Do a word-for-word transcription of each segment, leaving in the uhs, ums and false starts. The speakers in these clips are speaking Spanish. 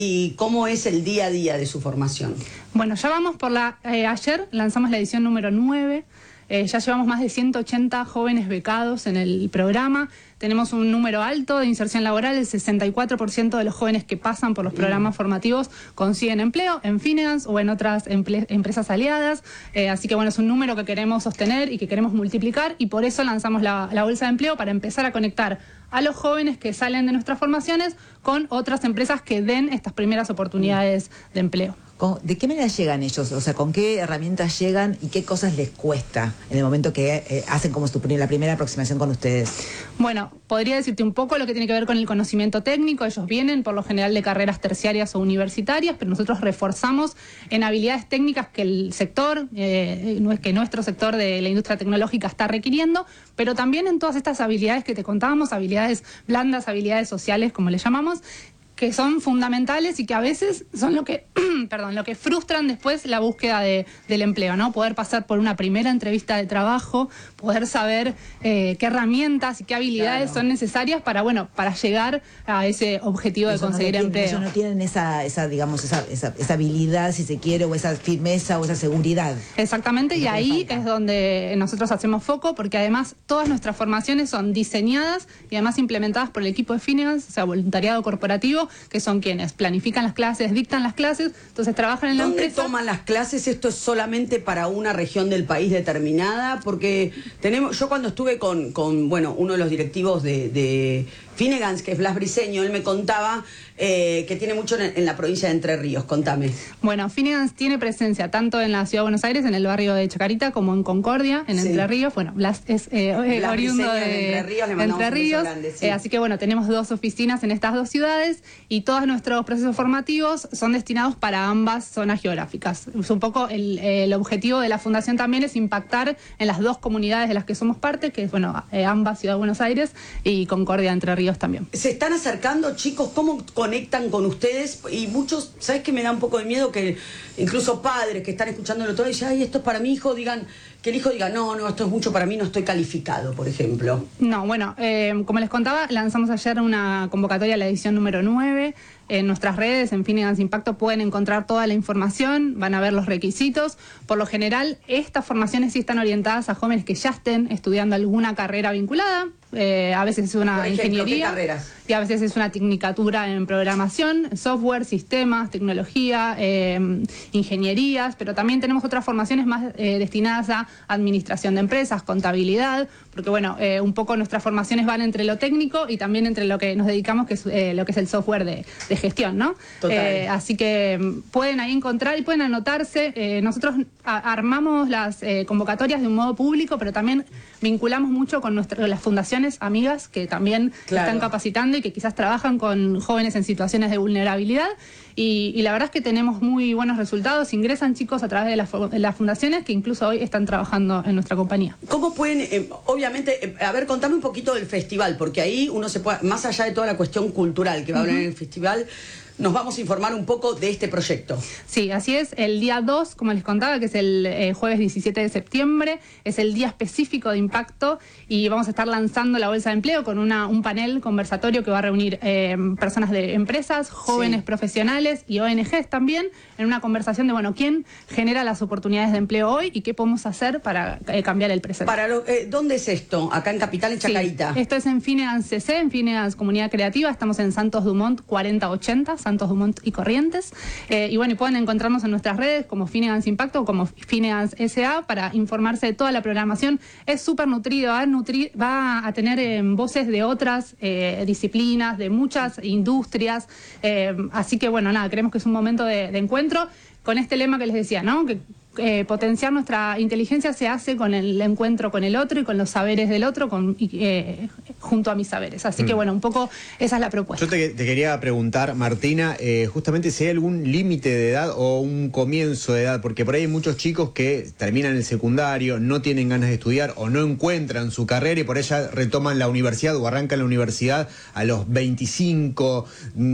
¿Y cómo es el día a día de su formación? Bueno, ya vamos por la... Eh, ayer lanzamos la edición número nueve. Eh, ya llevamos más de ciento ochenta jóvenes becados en el programa. Tenemos un número alto de inserción laboral. El sesenta y cuatro por ciento de los jóvenes que pasan por los programas formativos consiguen empleo en Finnegan's o en otras empresas aliadas. Eh, así que bueno, es un número que queremos sostener y que queremos multiplicar, y por eso lanzamos la, la bolsa de empleo, para empezar a conectar a los jóvenes que salen de nuestras formaciones con otras empresas que den estas primeras oportunidades de empleo. ¿De qué manera llegan ellos? O sea, ¿con qué herramientas llegan y qué cosas les cuesta en el momento que eh, hacen como su, la primera aproximación con ustedes? Bueno, podría decirte un poco lo que tiene que ver con el conocimiento técnico. Ellos vienen por lo general de carreras terciarias o universitarias, pero nosotros reforzamos en habilidades técnicas que el sector, eh, que nuestro sector de la industria tecnológica está requiriendo, pero también en todas estas habilidades que te contábamos, habilidades blandas, habilidades sociales, como le llamamos, que son fundamentales y que a veces son lo que, perdón, lo que frustran después la búsqueda de, del empleo, ¿no? Poder pasar por una primera entrevista de trabajo, poder saber eh, qué herramientas y qué habilidades claro. son necesarias para, bueno, para llegar a ese objetivo eso de conseguir no empleo. Ellos no tienen esa, esa digamos, esa, esa, esa habilidad, si se quiere, o esa firmeza o esa seguridad. Exactamente, y ahí es donde nosotros hacemos foco, porque además todas nuestras formaciones son diseñadas y además implementadas por el equipo de Finnegan's, o sea, voluntariado corporativo, que son quienes planifican las clases, dictan las clases, entonces trabajan en la empresa. ¿Dónde toman las clases? ¿Esto es solamente para una región del país determinada? Porque tenemos, yo cuando estuve con, con bueno, uno de los directivos de, de Finnegan's, que es Blas Briceño, él me contaba eh, que tiene mucho en, en la provincia de Entre Ríos. Contame. Bueno, Finnegan's tiene presencia tanto en la ciudad de Buenos Aires, en el barrio de Chacarita, como en Concordia, en sí. Entre Ríos. Bueno, Blas es eh, Blas oriundo de, de Entre Ríos, le mandamos Entre Ríos. Un beso grande, sí. eh, así que bueno, tenemos dos oficinas en estas dos ciudades y todos nuestros procesos formativos son destinados para ambas zonas geográficas. Es un poco el, el objetivo de la fundación también es impactar en las dos comunidades de las que somos parte, que es bueno, eh, ambas Ciudad de Buenos Aires y Concordia, Entre Ríos también. Se están acercando, chicos, ¿cómo conectan con ustedes? Y muchos, ¿sabes qué me da un poco de miedo? Que incluso padres que están escuchándolo todo y dicen, ay, esto es para mi hijo, digan, que el hijo diga, no, no, esto es mucho para mí, no estoy calificado, por ejemplo. No, bueno, eh, como les contaba, lanzamos ayer una convocatoria a la edición número nueve. En nuestras redes, en Finnegan's Impacto, pueden encontrar toda la información, van a ver los requisitos. Por lo general, estas formaciones sí están orientadas a jóvenes que ya estén estudiando alguna carrera vinculada. Eh, a veces es una por ejemplo, ingeniería. ¿qué carreras? Y a veces es una tecnicatura en programación, software, sistemas, tecnología, eh, ingenierías, pero también tenemos otras formaciones más eh, destinadas a administración de empresas, contabilidad, porque bueno, eh, un poco nuestras formaciones van entre lo técnico y también entre lo que nos dedicamos, que es eh, lo que es el software de, de gestión, ¿no? Eh, así que pueden ahí encontrar y pueden anotarse. Eh, nosotros a, armamos las eh, convocatorias de un modo público, pero también vinculamos mucho con nuestra, las fundaciones amigas que también claro. están capacitando y que quizás trabajan con jóvenes en situaciones de vulnerabilidad. Y, y la verdad es que tenemos muy buenos resultados. Ingresan chicos a través de las, de las fundaciones que incluso hoy están trabajando en nuestra compañía. ¿Cómo pueden, eh, obviamente, eh, a ver, contame un poquito del festival, porque ahí uno se puede, más allá de toda la cuestión cultural que va a haber uh-huh. en el festival, nos vamos a informar un poco de este proyecto. Sí, así es. El día dos, como les contaba, que es el eh, jueves diecisiete de septiembre, es el día específico de impacto y vamos a estar lanzando la bolsa de empleo con una, un panel conversatorio que va a reunir eh, personas de empresas, jóvenes sí. profesionales y O N Ges también, en una conversación de, bueno, quién genera las oportunidades de empleo hoy y qué podemos hacer para eh, cambiar el presente. Para lo, eh, ¿Dónde es esto? Acá en Capital, en Chacarita. Sí, esto es en Finnegan's C C, en Finnegan's Comunidad Creativa. Estamos en Santos Dumont cuarenta ochenta, Santos Dumont y Corrientes. Eh, y bueno, y pueden encontrarnos en nuestras redes como Finnegan's Impacto o como Finnegan's S A para informarse de toda la programación. Es súper nutrido, va a, nutrir, va a tener eh, voces de otras eh, disciplinas, de muchas industrias. Eh, así que bueno, nada, creemos que es un momento de, de encuentro con este lema que les decía, ¿no? Que Eh, potenciar nuestra inteligencia se hace con el encuentro con el otro y con los saberes del otro con, eh, junto a mis saberes. Así mm. que bueno, un poco esa es la propuesta. Yo te, te quería preguntar, Martina, eh, justamente si hay algún límite de edad o un comienzo de edad, porque por ahí hay muchos chicos que terminan el secundario, no tienen ganas de estudiar o no encuentran su carrera y por ella retoman la universidad o arrancan la universidad a los veinticinco,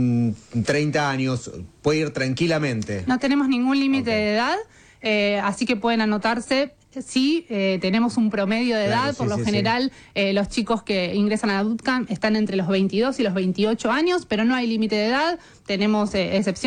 treinta años, puede ir tranquilamente. No tenemos ningún límite okay. de edad. Eh, así que pueden anotarse Sí, eh, tenemos un promedio de Claro, edad, sí, por lo sí, general eh, los chicos que ingresan a la bootcamp están entre los veintidós y los veintiocho años, pero no hay límite de edad, tenemos eh, excepciones.